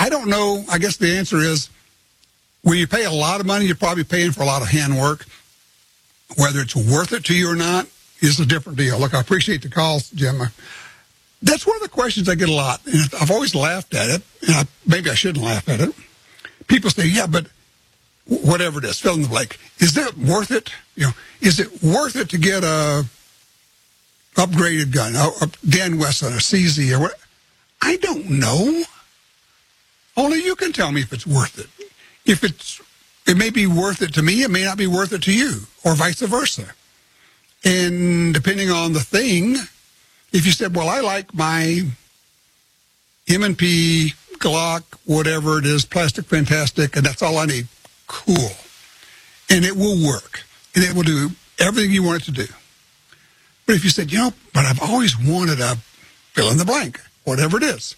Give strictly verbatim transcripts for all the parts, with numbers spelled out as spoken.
I don't know. I guess the answer is when you pay a lot of money, you're probably paying for a lot of handwork. Whether it's worth it to you or not is a different deal. Look, I appreciate the calls, Jim. That's one of the questions I get a lot, and I've always laughed at it, and I, maybe I shouldn't laugh at it. People say, yeah, but whatever it is, fill in the blank. Is it worth it? You know, is it worth it to get a upgraded gun, a, a Dan Wesson, a C Z, or what? I don't know. Only you can tell me if it's worth it. If it's, it may be worth it to me, it may not be worth it to you, or vice versa. And depending on the thing, if you said, well, I like my M and P, Glock, whatever it is, Plastic Fantastic, and that's all I need, cool. And it will work. And it will do everything you want it to do. But if you said, you know, but I've always wanted a fill in the blank, whatever it is.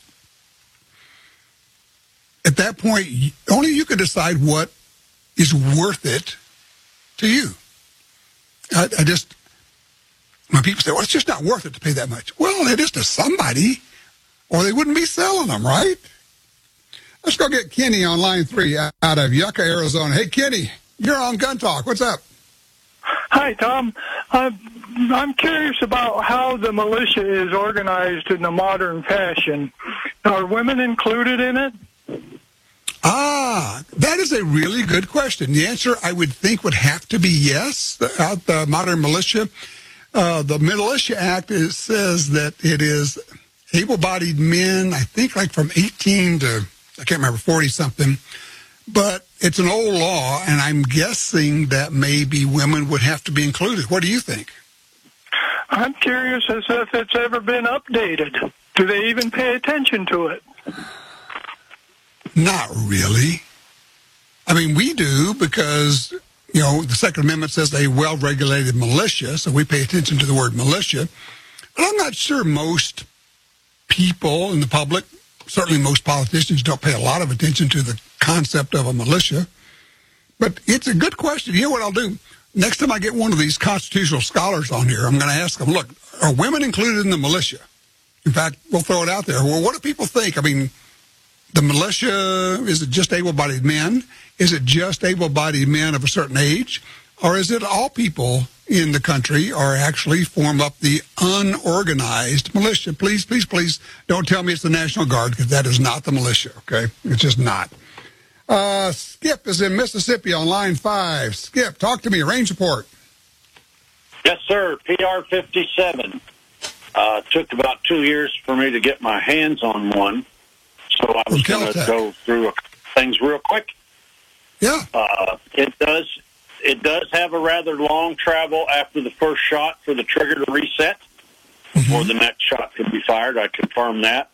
At that point, only you can decide what is worth it to you. I, I just, when people say, well, it's just not worth it to pay that much. Well, it is to somebody, or they wouldn't be selling them, right? Let's go get Kenny on line three out of Yucca, Arizona. Hey, Kenny, you're on Gun Talk. What's up? Hi, Tom. I'm, I'm curious about how the militia is organized in the modern fashion. Are women included in it? Ah, that is a really good question. The answer, I would think, would have to be yes. The, uh, the modern militia, uh, the Militia Act is, says that it is able-bodied men, I think like from eighteen to, I can't remember, forty-something. But it's an old law, and I'm guessing that maybe women would have to be included. What do you think? I'm curious as if it's ever been updated. Do they even pay attention to it? Not really. I mean, we do because, you know, the Second Amendment says a well-regulated militia, so we pay attention to the word militia. But I'm not sure most people in the public, certainly most politicians, don't pay a lot of attention to the concept of a militia. But it's a good question. You know what I'll do? Next time I get one of these constitutional scholars on here, I'm going to ask them, look, are women included in the militia? In fact, we'll throw it out there. Well, what do people think? I mean, the militia, is it just able-bodied men? Is it just able-bodied men of a certain age? Or is it all people in the country are actually form up the unorganized militia? Please, please, please don't tell me it's the National Guard, because that is not the militia, okay? It's just not. Uh, Skip is in Mississippi on line five. Skip, talk to me. Range report. Yes, sir. P R fifty-seven. Uh, took about two years for me to get my hands on one. So I was going to go through a, things real quick. Yeah. Uh, it does it does have a rather long travel after the first shot for the trigger to reset mm-hmm. before the next shot can be fired. I confirm that.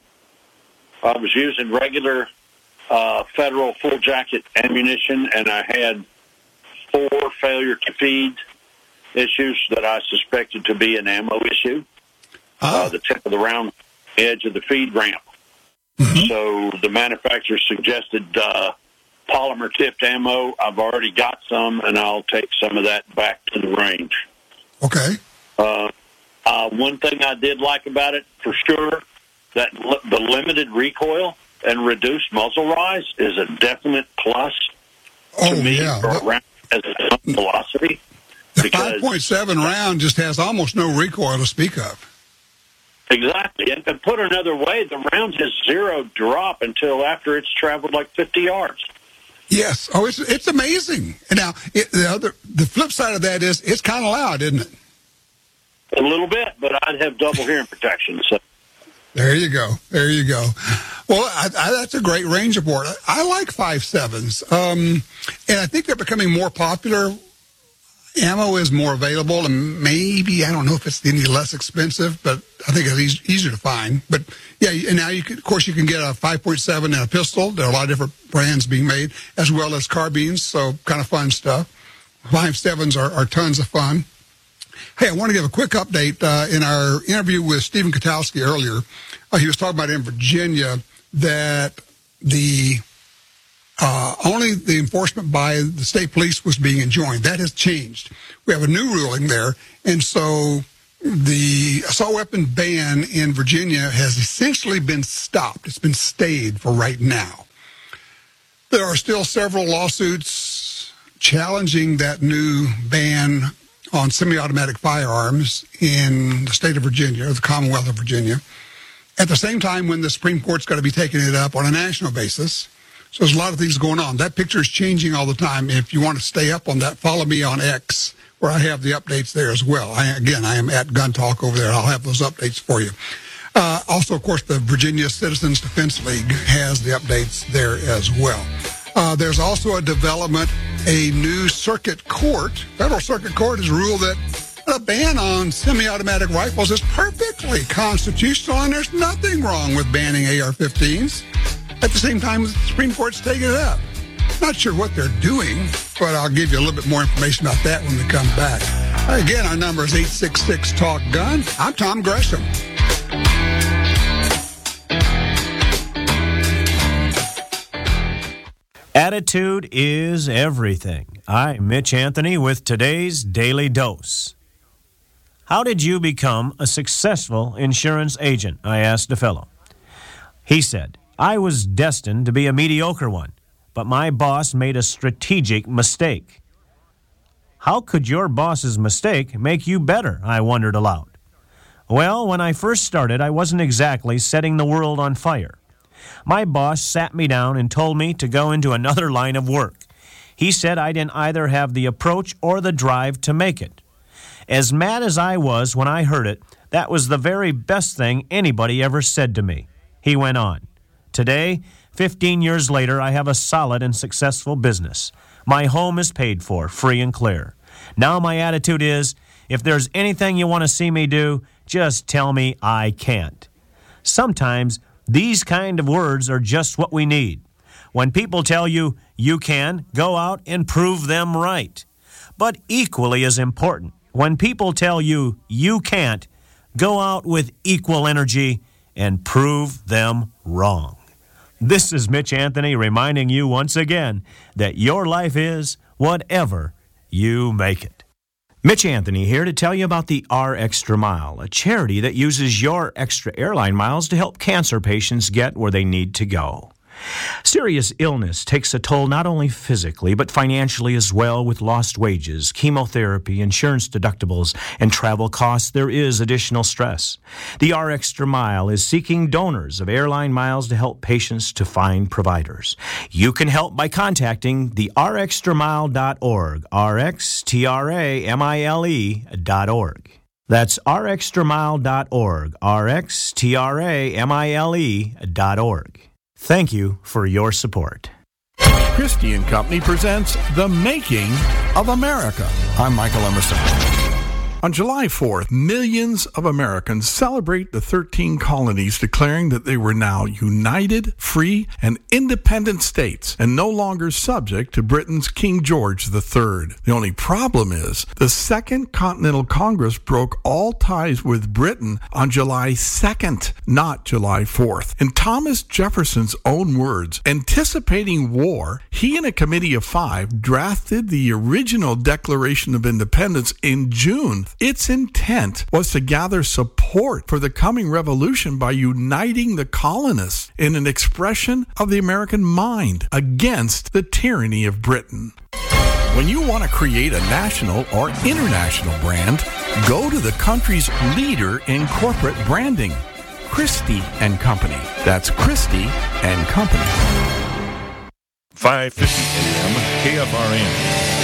I was using regular uh, federal full jacket ammunition, and I had four failure to feed issues that I suspected to be an ammo issue. Oh. Uh, the tip of the round edge of the feed ramp. Mm-hmm. So the manufacturer suggested uh, polymer-tipped ammo. I've already got some, and I'll take some of that back to the range. Okay. Uh, uh, one thing I did like about it, for sure, that li- the limited recoil and reduced muzzle rise is a definite plus oh, to me yeah. for a round as a velocity. The five point seven round just has almost no recoil to speak of. Exactly. And to put another way, the round has zero drop until after it's traveled like fifty yards. Yes. Oh, it's it's amazing. And now, it, the other, the flip side of that is it's kind of loud, isn't it? A little bit, but I'd have double hearing protection. So there you go. There you go. Well, I, I, that's a great range report. I, I like five sevens, um, and I think they're becoming more popular. Ammo is more available, and maybe, I don't know if it's any less expensive, but I think it's easy, easier to find. But, yeah, and now, you can, of course, you can get a five point seven and a pistol. There are a lot of different brands being made, as well as carbines, so kind of fun stuff. five sevens are, are tons of fun. Hey, I want to give a quick update. Uh, in our interview with Stephen Katowski earlier, uh, he was talking about in Virginia that the... Uh, only the enforcement by the state police was being enjoined. That has changed. We have a new ruling there, and so the assault weapon ban in Virginia has essentially been stopped. It's been stayed for right now. There are still several lawsuits challenging that new ban on semi-automatic firearms in the state of Virginia, or the Commonwealth of Virginia, at the same time when the Supreme Court's got to be taking it up on a national basis. So there's a lot of things going on. That picture is changing all the time. If you want to stay up on that, follow me on X, where I have the updates there as well. I, again, I am at Gun Talk over there. I'll have those updates for you. Uh, also, of course, the Virginia Citizens Defense League has the updates there as well. Uh, there's also a development. A new circuit court, federal circuit court, has ruled that a ban on semi-automatic rifles is perfectly constitutional, and there's nothing wrong with banning A R fifteens. At the same time, the Supreme Court's taking it up. Not sure what they're doing, but I'll give you a little bit more information about that when we come back. Again, our number is eight six six, talk gun. I'm Tom Gresham. Attitude is everything. I'm Mitch Anthony with today's Daily Dose. How did you become a successful insurance agent? I asked a fellow. He said, I was destined to be a mediocre one, but my boss made a strategic mistake. How could your boss's mistake make you better? I wondered aloud. Well, when I first started, I wasn't exactly setting the world on fire. My boss sat me down and told me to go into another line of work. He said I didn't either have the approach or the drive to make it. As mad as I was when I heard it, that was the very best thing anybody ever said to me. He went on. Today, fifteen years later, I have a solid and successful business. My home is paid for, free and clear. Now my attitude is, if there's anything you want to see me do, just tell me I can't. Sometimes these kind of words are just what we need. When people tell you you can, go out and prove them right. But equally as important, when people tell you you can't, go out with equal energy and prove them wrong. This is Mitch Anthony reminding you once again that your life is whatever you make it. Mitch Anthony here to tell you about the R Extra Mile, a charity that uses your extra airline miles to help cancer patients get where they need to go. Serious illness takes a toll not only physically, but financially as well. With lost wages, chemotherapy, insurance deductibles, and travel costs, there is additional stress. The R Extra Mile is seeking donors of airline miles to help patients to find providers. You can help by contacting the r extra mile dot org, R X T R A M I L E dot org. That's r extra mile dot org, R X T R A M I L E dot org. Thank you for your support. Christie and Company presents The Making of America. I'm Michael Emerson. On July fourth, millions of Americans celebrate the thirteen colonies declaring that they were now united, free, and independent states and no longer subject to Britain's King George the Third. The only problem is the Second Continental Congress broke all ties with Britain on July second, not July fourth. In Thomas Jefferson's own words, anticipating war, he and a committee of five drafted the original Declaration of Independence in June. Its intent was to gather support for the coming revolution by uniting the colonists in an expression of the American mind against the tyranny of Britain. When you want to create a national or international brand, go to the country's leader in corporate branding, Christie and Company. That's Christie and Company. five fifty A M K F R N.